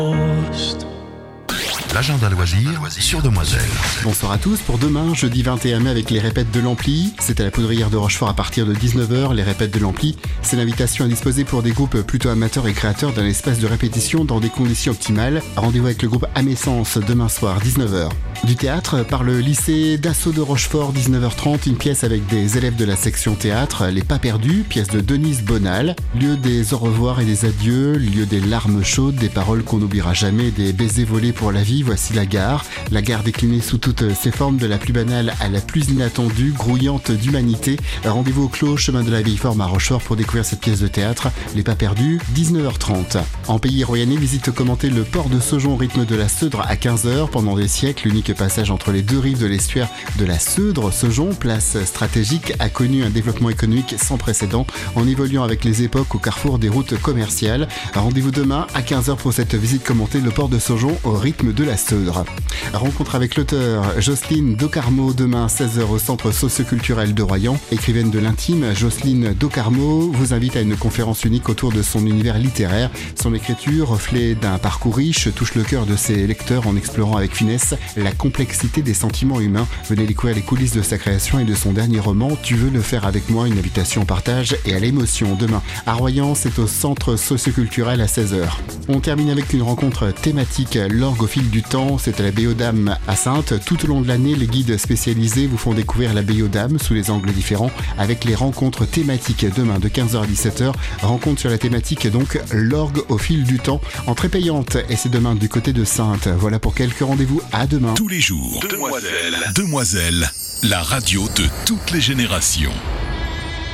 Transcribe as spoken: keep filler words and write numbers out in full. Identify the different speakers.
Speaker 1: L'agenda loisir sur Demoiselle.
Speaker 2: Bonsoir à tous, pour demain, jeudi vingt et un mai avec les répètes de l'Ampli. C'est à la Poudrière de Rochefort à partir de dix-neuf heures. Les répètes de l'Ampli, c'est l'invitation à disposer pour des groupes plutôt amateurs et créateurs d'un espace de répétition dans des conditions optimales. Rendez-vous avec le groupe Amessence demain soir, dix-neuf heures. Du théâtre par le lycée d'Assaut de Rochefort, dix-neuf heures trente, une pièce avec des élèves de la section théâtre, Les Pas Perdus, pièce de Denise Bonal. Lieu des au revoir et des adieux, lieu des larmes chaudes, des paroles qu'on n'oubliera jamais, des baisers volés pour la vie, voici la gare. La gare déclinée sous toutes ses formes, de la plus banale à la plus inattendue, grouillante d'humanité. Rendez-vous au Clos, chemin de la Vieille Forme à Rochefort pour découvrir cette pièce de théâtre, Les Pas Perdus, dix-neuf heures trente. En pays royannais, visite commentée le port de Saujon au rythme de la Seudre à quinze heures. Pendant des siècles, l'unique passage entre les deux rives de l'estuaire de la Seudre, Saujon, place stratégique, a connu un développement économique sans précédent en évoluant avec les époques au carrefour des routes commerciales. Rendez-vous demain à quinze heures pour cette visite commentée, le port de Saujon au rythme de la Seudre. Rencontre avec l'auteur Jocelyne Docarmo demain seize heures au centre socio-culturel de Royan. Écrivaine de l'intime, Jocelyne Docarmo vous invite à une conférence unique autour de son univers littéraire. Son écriture, reflet d'un parcours riche, touche le cœur de ses lecteurs en explorant avec finesse la complexité des sentiments humains. Venez découvrir les coulisses de sa création et de son dernier roman, Tu veux le faire avec moi, une invitation au partage et à l'émotion. Demain à Royan, c'est au centre socio-culturel à seize heures. On termine avec une rencontre thématique, l'orgue au fil du temps. C'est à la Béodame à Saintes. Tout au long de l'année, les guides spécialisés vous font découvrir la Béodame sous les angles différents avec les rencontres thématiques demain de quinze heures à dix-sept heures. Rencontre sur la thématique donc l'orgue au fil du temps. Entrée payante et c'est demain du côté de Saintes. Voilà pour quelques rendez-vous. À demain.
Speaker 1: Tous les jours, Demoiselle, Demoiselle, la radio de toutes les générations.